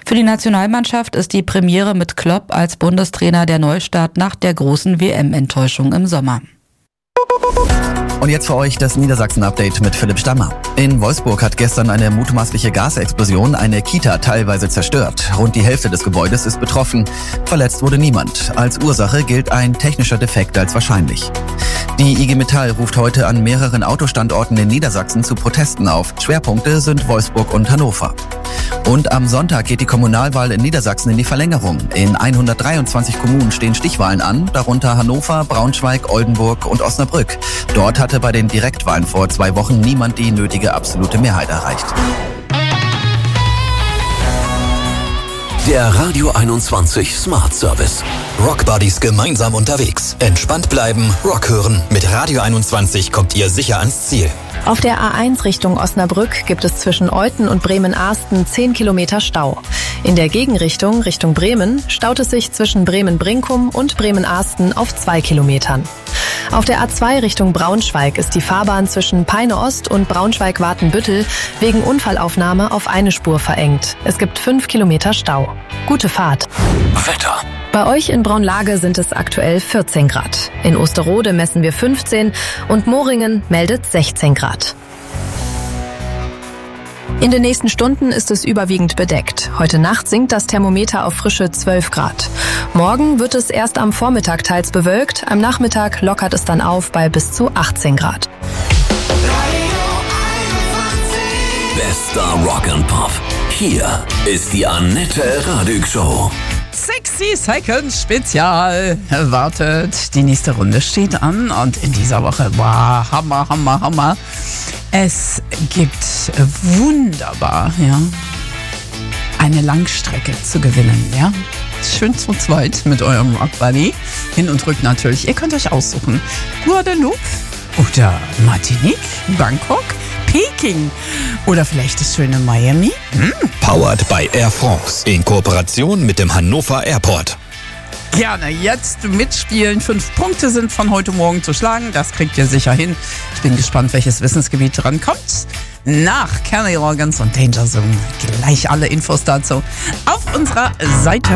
Für die Nationalmannschaft ist die Premiere mit Klopp als Bundestrainer der Neustart nach der großen WM-Enttäuschung im Sommer. Und jetzt für euch das Niedersachsen-Update mit Philipp Stammer. In Wolfsburg hat gestern eine mutmaßliche Gasexplosion eine Kita teilweise zerstört. Rund die Hälfte des Gebäudes ist betroffen. Verletzt wurde niemand. Als Ursache gilt ein technischer Defekt als wahrscheinlich. Die IG Metall ruft heute an mehreren Autostandorten in Niedersachsen zu Protesten auf. Schwerpunkte sind Wolfsburg und Hannover. Und am Sonntag geht die Kommunalwahl in Niedersachsen in die Verlängerung. In 123 Kommunen stehen Stichwahlen an, darunter Hannover, Braunschweig, Oldenburg und Osnabrück. Dort hatte bei den Direktwahlen vor 2 Wochen niemand die nötige absolute Mehrheit erreicht. Der Radio 21 Smart Service. Rock Buddies gemeinsam unterwegs. Entspannt bleiben, Rock hören. Mit Radio 21 kommt ihr sicher ans Ziel. Auf der A1 Richtung Osnabrück gibt es zwischen Euthen und Bremen-Arsten 10 Kilometer Stau. In der Gegenrichtung, Richtung Bremen, staut es sich zwischen Bremen-Brinkum und Bremen-Arsten auf 2 Kilometern. Auf der A2 Richtung Braunschweig ist die Fahrbahn zwischen Peine Ost und Braunschweig-Watenbüttel wegen Unfallaufnahme auf eine Spur verengt. Es gibt 5 Kilometer Stau. Gute Fahrt. Wetter. Bei euch in Braunlage sind es aktuell 14 Grad. In Osterode messen wir 15 und Moringen meldet 16 Grad. In den nächsten Stunden ist es überwiegend bedeckt. Heute Nacht sinkt das Thermometer auf frische 12 Grad. Morgen wird es erst am Vormittag teils bewölkt, am Nachmittag lockert es dann auf bei bis zu 18 Grad. Bester Rock and Pop. Hier ist die Annette Radig Show. 60 Seconds Spezial wartet. Die nächste Runde steht an und in dieser Woche, wow, Hammer. Es gibt wunderbar, eine Langstrecke zu gewinnen, Schön zu zweit mit eurem Rock Buddy. Hin und rück natürlich. Ihr könnt euch aussuchen. Guadeloupe oder Martinique, Bangkok, Peking oder vielleicht das schöne Miami. Powered by Air France in Kooperation mit dem Hannover Airport. Gerne jetzt mitspielen. 5 Punkte sind von heute Morgen zu schlagen. Das kriegt ihr sicher hin. Ich bin gespannt, welches Wissensgebiet dran kommt. Nach Kenny Loggins und Danger Zone gleich alle Infos dazu auf unserer Seite.